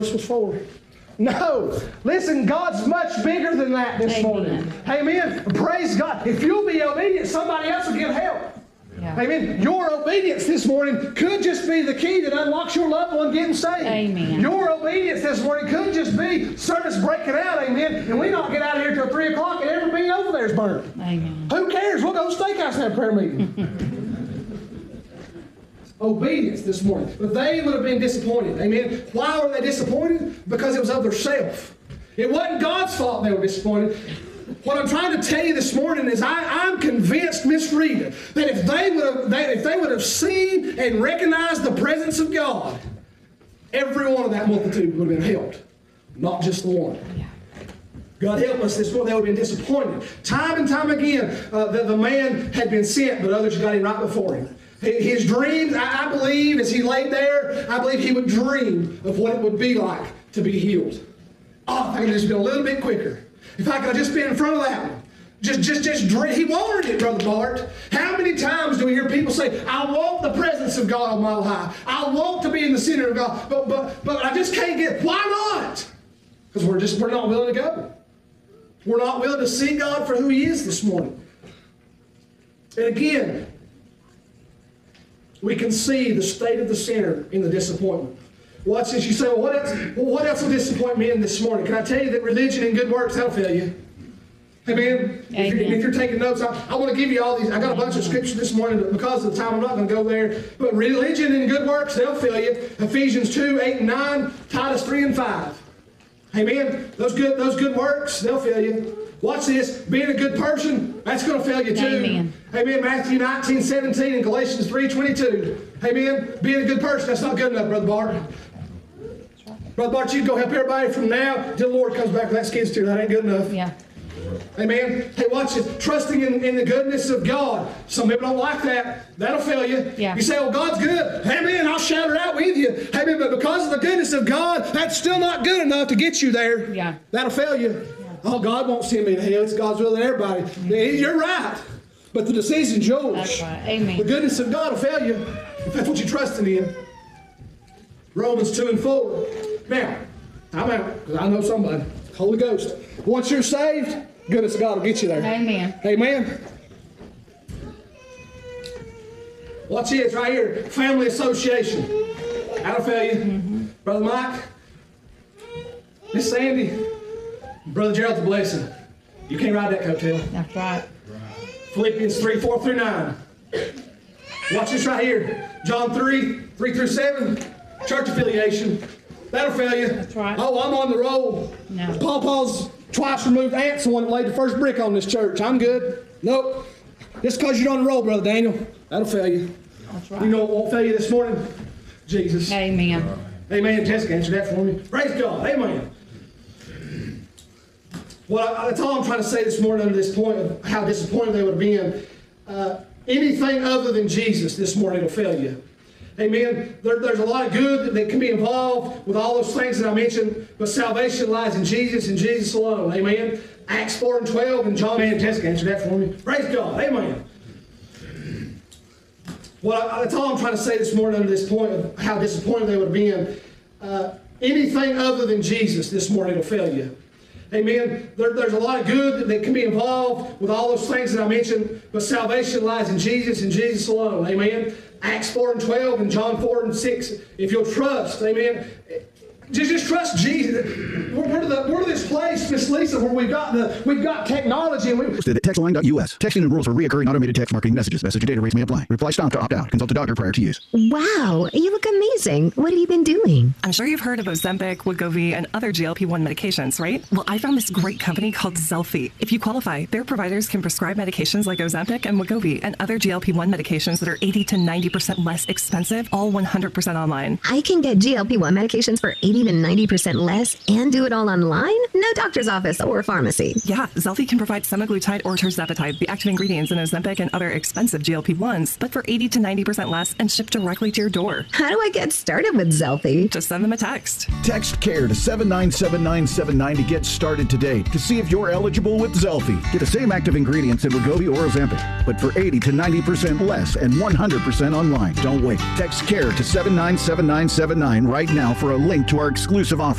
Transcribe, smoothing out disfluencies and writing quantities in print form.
was for. No. Listen, God's much bigger than that this morning. Amen. Praise God. If you'll be obedient, somebody else will get help. Yeah. Amen. Your obedience this morning could just be the key that unlocks your loved one getting saved. Amen. Your obedience this morning could just be service breaking out. Amen. And we not get out of here till 3 o'clock and everything over there is burned. Amen. Who cares? We'll go to steakhouse and have a prayer meeting. Obedience this morning. But they would have been disappointed. Amen. Why were they disappointed? Because it was of their self. It wasn't God's fault they were disappointed. What I'm trying to tell you this morning is I'm convinced, Miss Rita, that if they would have seen and recognized the presence of God, every one of that multitude would have been helped, not just the one. God help us this morning. They would have been disappointed. Time and time again, the man had been sent, but others got him right before him. His dreams, I believe, as he laid there, I believe he would dream of what it would be like to be healed. Oh, if I could have just been a little bit quicker. If I could have just been in front of that one. Just dream. He wanted it, Brother Bart. How many times do we hear people say, I want the presence of God on my life. I want to be in the center of God. But I just can't get it. Why not? Because we're not willing to go. We're not willing to see God for who He is this morning. And again, we can see the state of the sinner in the disappointment. Watch this. You say, well, what else will disappoint me in this morning? Can I tell you that religion and good works, that'll fail you? Amen? If you're taking notes, I want to give you all these. I got a bunch of scripture this morning, but because of the time, I'm not going to go there. But religion and good works, they'll fail you. Ephesians 2, 8 and 9, Titus 3 and 5. Amen? Those good works, they'll fail you. Watch this. Being a good person, that's going to fail you too. Amen. Amen. Matthew 19, 17 and Galatians 3, 22. Amen. Being a good person, that's not good enough, Brother Bart. Brother Bart, you can go help everybody from now till the Lord comes back with that skid steer. That ain't good enough. Yeah. Amen. Hey, watch this. Trusting in the goodness of God. Some people don't like that. That'll fail you. Yeah. You say, well, God's good. Amen. I'll shout it out with you. Amen. But because of the goodness of God, that's still not good enough to get you there. Yeah. That'll fail you. Oh, God won't send me to hell. It's God's will in everybody. You're right. But the decision's yours. That's right. Amen. The goodness of God will fail you if that's what you're trusting in. Romans 2 and 4. Now, I'm out because I know somebody. Holy Ghost. Once you're saved, goodness of God will get you there. Amen. Amen. Watch this right here. Family association. That'll fail you. Mm-hmm. Brother Mike, Miss Sandy, Brother Gerald's a blessing. You can't ride that coattail. That's right. Philippians 3, 4 through 9. Watch this right here. John 3, 3 through 7. Church affiliation. That'll fail you. That's right. Oh, I'm on the roll. No. Paul's twice removed aunt's the one that laid the first brick on this church. I'm good. Nope. Just because you're on the roll, Brother Daniel, that'll fail you. That's right. You know what won't fail you this morning? Jesus. Amen. Amen. Jessica answered that for me. Praise God. Amen. Well, that's all I'm trying to say this morning under this point of how disappointed they would have been. Anything other than Jesus this morning will fail you. Amen. There's a lot of good that can be involved with all those things that I mentioned, but salvation lies in Jesus and Jesus alone. Amen. Acts 4 and 12 and John and Jessica answered that for me. Praise God. Amen. Well, that's all I'm trying to say this morning under this point of how disappointed they would have been. Anything other than Jesus this morning will fail you. Amen. There's a lot of good that can be involved with all those things that I mentioned, but salvation lies in Jesus and Jesus alone. Amen. Acts 4 and 12 and John 4 and 6. If you'll trust, amen. Just trust Jesus. We're to this place, Miss Lisa, where we've got technology. And Posted at textline.us. Texting and rules for reoccurring automated text marketing messages. Message data rates may apply. Reply stop to opt out. Consult a doctor prior to use. Wow, you look amazing. What have you been doing? I'm sure you've heard of Ozempic, Wegovy, and other GLP-1 medications, right? Well, I found this great company called Zelfie. If you qualify, their providers can prescribe medications like Ozempic and Wegovy and other GLP-1 medications that are 80 to 90% less expensive, all 100% online. I can get GLP-1 medications for 80 to 90% less and do it all online? No doctor's office or pharmacy. Yeah, Zelfie can provide semaglutide or tirzepatide, the active ingredients in Ozempic and other expensive GLP-1s, but for 80 to 90% less and shipped directly to your door. How do I get started with Zelfie? Just send them a text. Text CARE to 797979 to get started today to see if you're eligible with Zelfie. Get the same active ingredients in Wegovy or Ozempic, but for 80 to 90% less and 100% online. Don't wait. Text CARE to 797979 right now for a link to our exclusive offer.